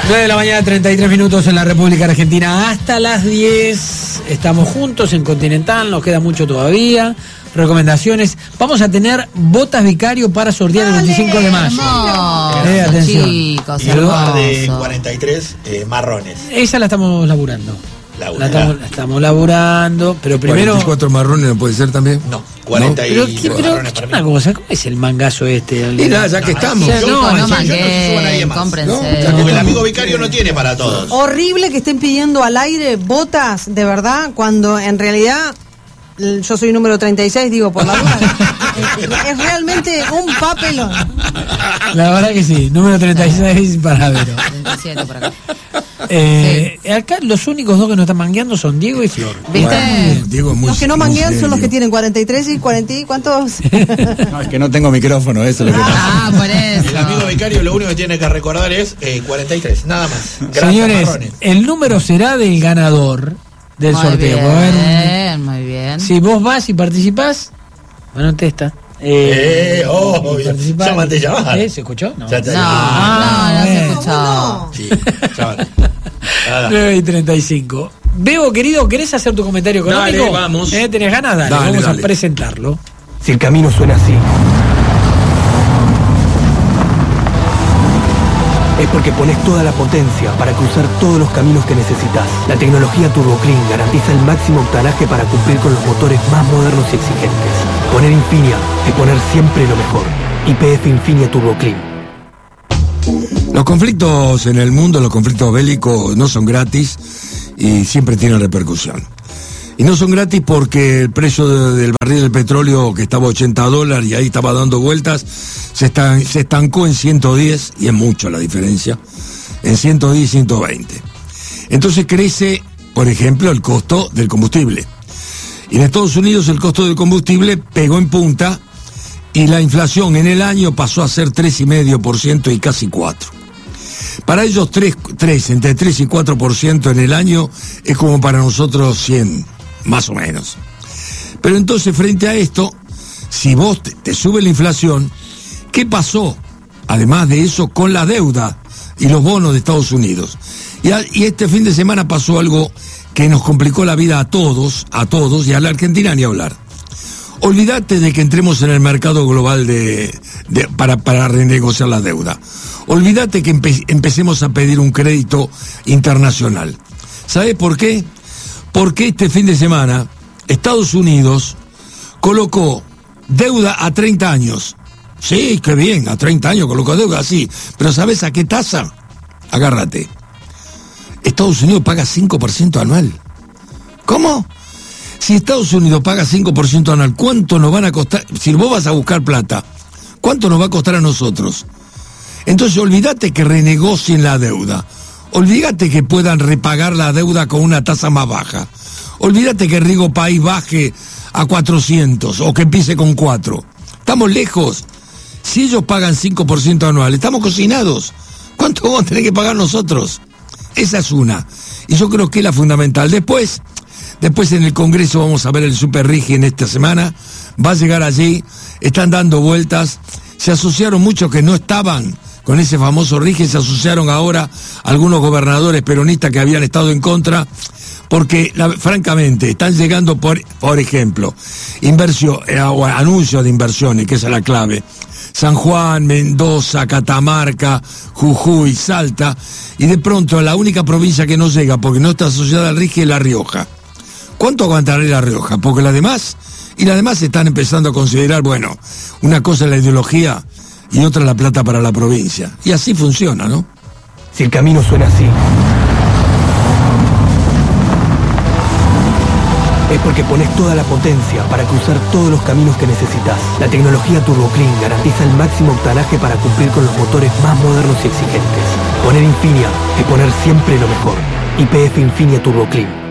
9 de la mañana, 33 minutos en la República Argentina. Hasta las 10 estamos juntos en Continental, nos queda mucho todavía. Recomendaciones. Vamos a tener botas Vicario para sortear el 25 de mayo. Atención. Chicos, y el bar de 43 marrones. Esa la estamos laburando. La estamos laburando, pero primero... 44 marrones no puede ser también. No, 43 marrones para una cosa, ¿cómo es el mangazo este? Mira, ya que estamos. No manguen, cómprense. Porque el amigo Vicario no tiene para todos. Horrible que estén pidiendo al aire botas, de verdad, cuando en realidad... Yo soy número 36, digo, por la duda. Es realmente un papelón. La verdad que sí, número 36 para Vero. 37 por acá. Acá los únicos dos que no están mangueando son Diego y Flor. ¿Viste? Bueno, Diego es muy, los que no manguean son los que tienen 43 y 40 y ¿cuántos? No, es que no tengo micrófono, eso es lo que pasa. Por eso. El amigo Vicario lo único que tiene que recordar es 43, nada más. Gracias, señores, marrones. el número será del ganador del sorteo. Muy bien. Si vos vas y participás, bueno, testa. Llámate, llamar. ¿Se escuchó? No. No se escuchó. No. Sí, chaval. 9:35. Bebo, querido, ¿querés hacer tu comentario económico? Dale, vamos. ¿Tenés ganas? Dale, vamos a presentarlo. Si el camino suena así, es porque pones toda la potencia para cruzar todos los caminos que necesitas. La tecnología Turbo Clean garantiza el máximo octanaje para cumplir con los motores más modernos y exigentes. Poner Infinia es poner siempre lo mejor. YPF Infinia Turbo Clean. Los conflictos en el mundo, los conflictos bélicos, no son gratis y siempre tienen repercusión. Y no son gratis porque el precio del barril del petróleo, que estaba a $80 y ahí estaba dando vueltas, se estancó en 110, y es mucho la diferencia, en 110 y 120. Entonces crece, por ejemplo, el costo del combustible. Y en Estados Unidos el costo del combustible pegó en punta y la inflación en el año pasó a ser 3,5% y casi 4%. Para ellos entre 3 y 4% en el año es como para nosotros 100, más o menos. Pero entonces, frente a esto, si vos te sube la inflación, ¿qué pasó? Además de eso, con la deuda y los bonos de Estados Unidos. Y este fin de semana pasó algo que nos complicó la vida a todos, y a la Argentina ni hablar. Olvídate de que entremos en el mercado global para renegociar la deuda. Olvídate que empecemos a pedir un crédito internacional. ¿Sabés por qué? Porque este fin de semana Estados Unidos colocó deuda a 30 años. Sí, qué bien, a 30 años colocó deuda, sí. Pero ¿sabés a qué tasa? Agárrate. Estados Unidos paga 5% anual. ¿Cómo? Si Estados Unidos paga 5% anual, ¿cuánto nos van a costar? Si vos vas a buscar plata, ¿cuánto nos va a costar a nosotros? Entonces olvídate que renegocien la deuda. Olvídate que puedan repagar la deuda con una tasa más baja. Olvídate que Rigo País baje a 400 o que empiece con 4. Estamos lejos. Si ellos pagan 5% anual, estamos cocinados. ¿Cuánto vamos a tener que pagar nosotros? Esa es una. Y yo creo que es la fundamental. Después en el Congreso vamos a ver el Super Rigi en esta semana. Va a llegar allí. Están dando vueltas. Se asociaron muchos que no estaban con ese famoso Rigi, se asociaron ahora algunos gobernadores peronistas que habían estado en contra, porque francamente están llegando, por ejemplo, anuncios de inversiones, que esa es la clave. San Juan, Mendoza, Catamarca, Jujuy, Salta, y de pronto la única provincia que no llega porque no está asociada al Rigi es La Rioja. ¿Cuánto aguantará La Rioja? Porque las demás están empezando a considerar, bueno, una cosa es la ideología y otra la plata para la provincia. Y así funciona, ¿no? Si el camino suena así, es porque pones toda la potencia para cruzar todos los caminos que necesitas. La tecnología Turbo Clean garantiza el máximo octanaje para cumplir con los motores más modernos y exigentes. Poner Infinia es poner siempre lo mejor. YPF Infinia Turbo Clean.